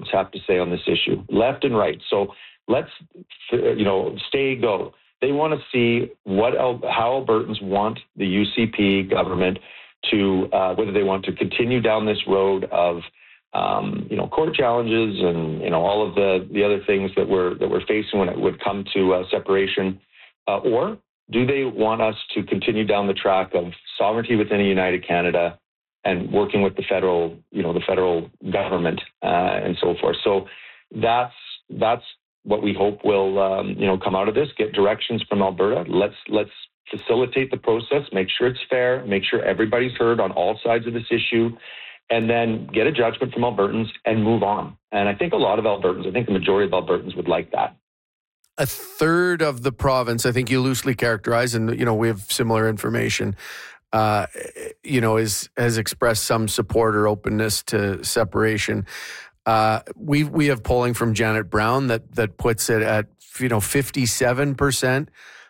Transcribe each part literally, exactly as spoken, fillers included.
Albertans have to say on this issue, left and right. So let's, you know, stay go. They want to see what how Albertans want the U C P government to, uh, whether they want to continue down this road of, um, you know, court challenges and, you know, all of the, the other things that we're, that we're facing when it would come to uh, separation, uh, or do they want us to continue down the track of sovereignty within a united Canada and working with the federal, you know, the federal government uh, and so forth. So that's that's what we hope will, um, you know, come out of this. Get directions from Alberta. Let's let's facilitate the process. Make sure it's fair. Make sure everybody's heard on all sides of this issue, and then get a judgment from Albertans and move on. And I think a lot of Albertans, I think the majority of Albertans would like that. A third of the province, I think you loosely characterize, and you know we have similar information. Uh, you know, is has expressed some support or openness to separation. Uh, we we have polling from Janet Brown that that puts it at you know fifty-seven percent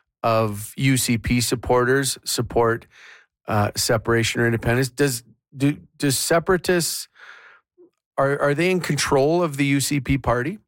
of U C P supporters support uh, separation or independence. Does do does separatists are are they in control of the U C P party?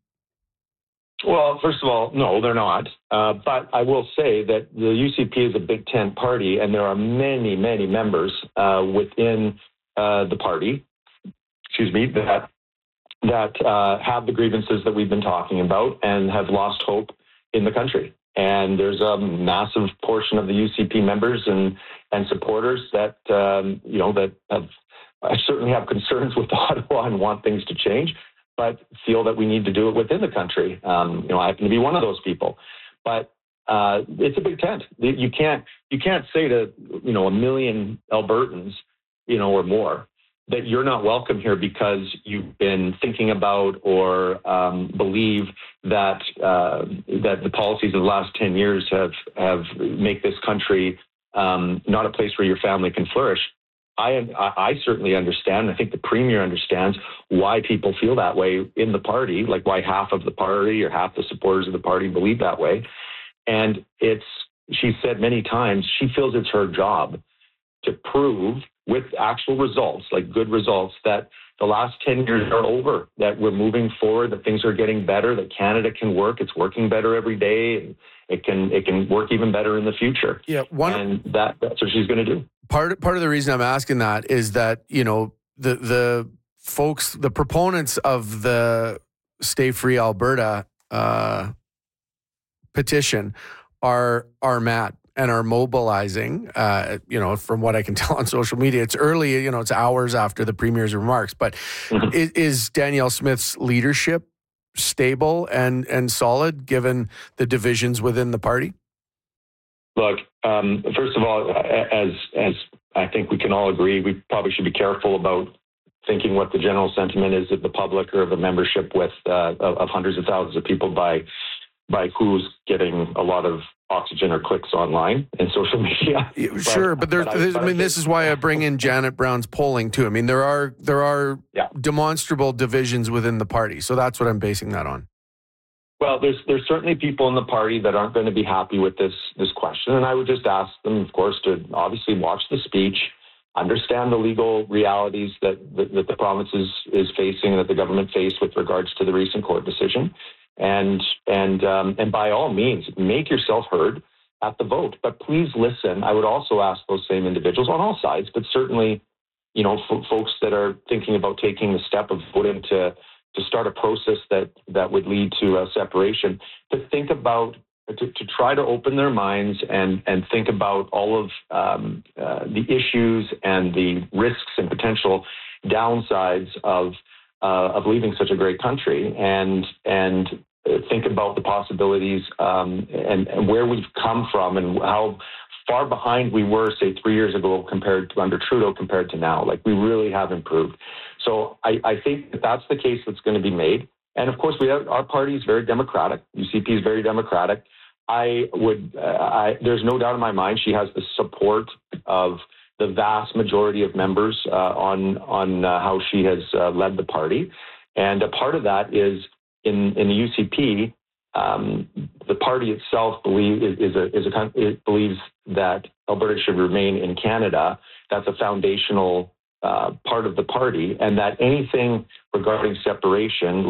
Well, first of all, no, they're not. Uh, but I will say that the U C P is a Big Ten party, and there are many, many members uh, within uh, the party, excuse me, that that uh, have the grievances that we've been talking about and have lost hope in the country. And there's a massive portion of the U C P members and and supporters that um, you know that have I certainly have concerns with Ottawa and want things to change, but feel that we need to do it within the country. Um, you know, I happen to be one of those people, but uh, it's a big tent. You can't you can't say to you know a million Albertans, you know, or more, that you're not welcome here because you've been thinking about or um, believe that uh, that the policies of the last ten years have have make this country um, not a place where your family can flourish. I, I certainly understand. I think the Premier understands why people feel that way in the party, like why half of the party or half the supporters of the party believe that way. And it's, she said many times, she feels it's her job to prove with actual results, like good results, that the last ten years are over, that we're moving forward, that things are getting better, that Canada can work. It's working better every day. And it can it can work even better in the future. Yeah, one, and that, that's what she's going to do. Part part of the reason I'm asking that is that, you know, the the folks, the proponents of the Stay Free Alberta uh, petition are are mad and are mobilizing, uh, you know, from what I can tell on social media. It's early, you know, it's hours after the Premier's remarks, but mm-hmm. is, is Danielle Smith's leadership stable and, and solid given the divisions within the party? Look, um, first of all, as as I think we can all agree, we probably should be careful about thinking what the general sentiment is of the public or of the membership with uh, of, of hundreds of thousands of people by by who's getting a lot of oxygen or clicks online and social media. Sure, but, but there's, but there's I, I mean, this is why I bring in Janet Brown's polling too. I mean, there are there are yeah. demonstrable divisions within the party, so that's what I'm basing that on. Well, there's there's certainly people in the party that aren't going to be happy with this this question, and I would just ask them, of course, to obviously watch the speech, understand the legal realities that that, that the province is, is facing, that the government faced with regards to the recent court decision, and and um, and by all means, make yourself heard at the vote. But please listen. I would also ask those same individuals on all sides, but certainly, you know, f- folks that are thinking about taking the step of voting to. to start a process that, that would lead to a separation, to think about, to, to try to open their minds and, and think about all of um, uh, the issues and the risks and potential downsides of uh, of leaving such a great country, and and think about the possibilities um, and, and where we've come from and how far behind we were, say, three years ago compared to under Trudeau compared to now. Like, we really have improved. So I, I think that that's the case that's going to be made. And of course, we have, our party is very democratic. U C P is very democratic. I would, uh, I, there's no doubt in my mind she has the support of the vast majority of members uh, on on uh, how she has uh, led the party. And a part of that is in, in the U C P, um, the party itself believe, is, is a, is a, it believes that Alberta should remain in Canada. That's a foundational Uh, part of the party, and that anything regarding separation,